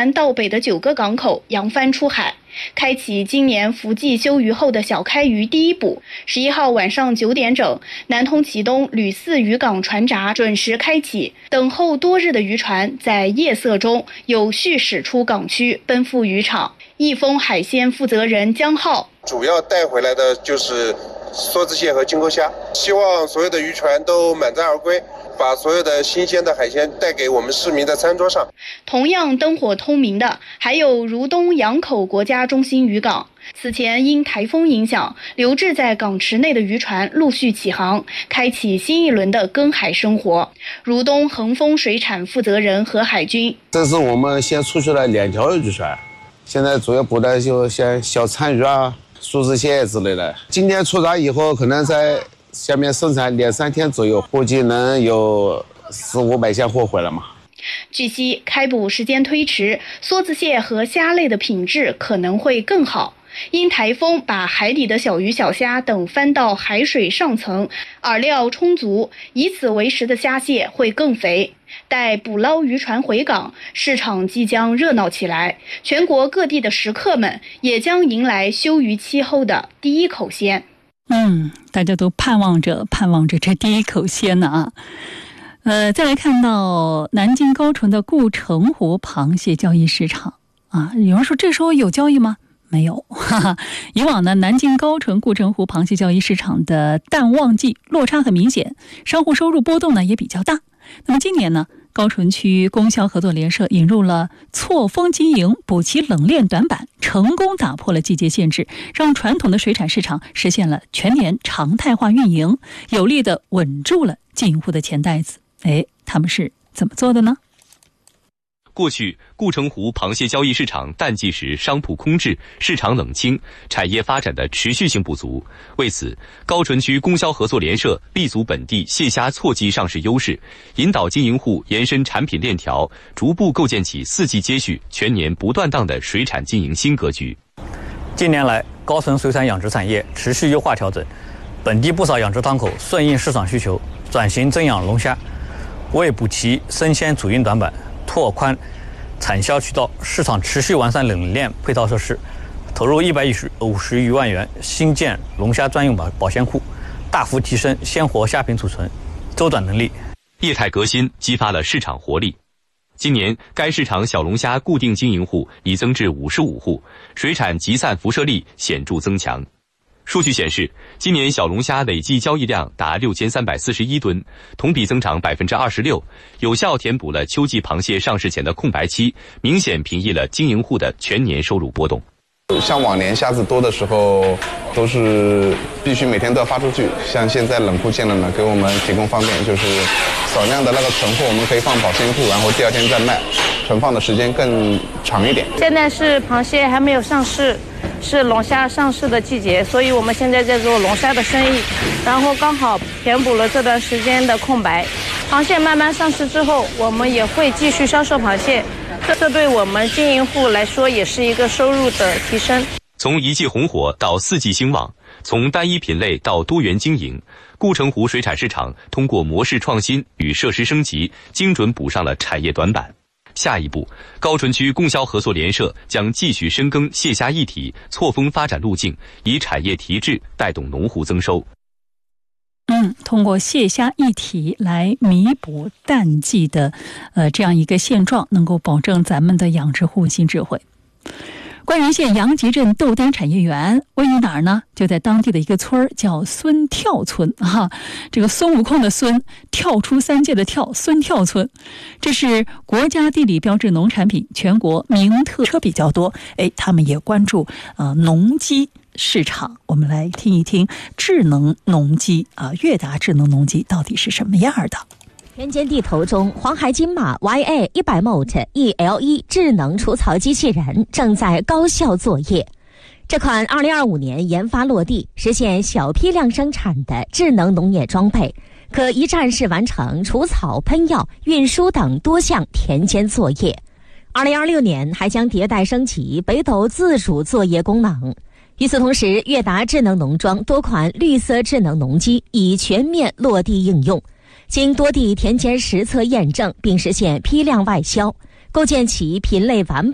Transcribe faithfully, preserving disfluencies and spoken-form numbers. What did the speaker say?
南到北的九个港口扬帆出海，开启今年伏季休渔后的小开渔第一步。十一号晚上九点整，南通启东吕四渔港船闸准时开启，等候多日的渔船在夜色中有序驶出港区，奔赴渔场。益丰海鲜负责人江浩， 主要带回来的就是梭子蟹和金钩虾，希望所有的渔船都满载而归，把所有的新鲜的海鲜带给我们市民的餐桌上。 同样灯火通明的还有如东洋口国家中心渔港。此前因台风影响，留置在港池内的渔船陆续起航，开启新一轮的耕海生活。如东恒丰水产负责人何海军， 这是我们先出去了两条渔船，现在主要捕的就像小鲳鱼啊、梭子蟹之类的。今天出闸以后，可能在下面生产两三天左右，估计能有四五百箱货回来嘛。 据悉，开捕时间推迟，梭子蟹和虾类的品质可能会更好。因台风把海底的小鱼小虾等翻到海水上层，饵料充足，以此为食的虾蟹会更肥。待捕捞渔船回港，市场即将热闹起来，全国各地的食客们也将迎来休渔期后的第一口鲜。 嗯，大家都盼望着盼望着这第一口鲜呢啊。呃，再来看到南京高淳的顾城湖螃蟹交易市场啊，有人说这时候有交易吗？没有，哈哈。以往呢，南京高淳顾城湖螃蟹交易市场的淡旺季落差很明显，商户收入波动呢也比较大。那么今年呢，高淳区供销合作联社引入了错峰经营补齐冷链短板，成功打破了季节限制，让传统的水产市场实现了全年常态化运营，有力地稳住了经营户的钱袋子。哎，他们是怎么做的呢？ 过去，顾城湖螃蟹交易市场淡季时商铺空置，市场冷清，产业发展的持续性不足。为此，高淳区供销合作联社立足本地蟹虾错季上市优势，引导经营户延伸产品链条，逐步构建起四季接续、全年不断档的水产经营新格局。 近年来，高淳水产养殖产业持续优化调整，本地不少养殖档口顺应市场需求，转型增养龙虾，为补齐生鲜主运短板，拓宽产销渠道，市场持续完善冷链配套设施，投入一百五十余万元新建龙虾专用保保鲜库，大幅提升鲜活虾品储存周转能力。 业态革新激发了市场活力。今年，该市场小龙虾固定经营户已增至五十五户，水产集散辐射力显著增强。数据显示，今年小龙虾累计交易量达六千三百四十一吨，同比增长百分之二十六，有效填补了秋季螃蟹上市前的空白期，明显平抑了经营户的全年收入波动。 像往年虾子多的时候，都是必须每天都要发出去。像现在冷库建了呢，给我们提供方便，就是少量的那个存货，我们可以放保鲜库，然后第二天再卖，存放的时间更长一点。 现在是螃蟹还没有上市，是龙虾上市的季节，所以我们现在在做龙虾的生意，然后刚好填补了这段时间的空白。螃蟹慢慢上市之后，我们也会继续销售螃蟹，这对我们经营户来说也是一个收入的提升。 从一季红火到四季兴旺，从单一品类到多元经营，顾城湖水产市场通过模式创新与设施升级，精准补上了产业短板。下一步，高淳区供销合作联社将继续深耕蟹虾一体错峰发展路径，以产业提质带动农户增收。 嗯，通过蟹虾一体来弥补淡季的呃这样一个现状，能够保证咱们的养殖户新智慧。关原县杨集镇豆丹产业园位于哪儿呢？就在当地的一个村儿，叫孙跳村哈。这个孙悟空的孙，跳出三界的跳，孙跳村，这是国家地理标志农产品，全国名特车比较多。哎，他们也关注呃农机市场。我们来听一听智能农机啊，悦达智能农机到底是什么样的？ 田间地头中，黄海金马 Y A 一百 M O T E L E 智能除草机器人正在高效作业。这款二零二五年研发落地，实现小批量生产的智能农业装备，可一站式完成除草、喷药、运输等多项田间作业。二零二六年还将迭代升级北斗自主作业功能。与此同时，悦达智能农庄多款绿色智能农机已全面落地应用。经多地田间实测验证，并实现批量外销，构建起品类完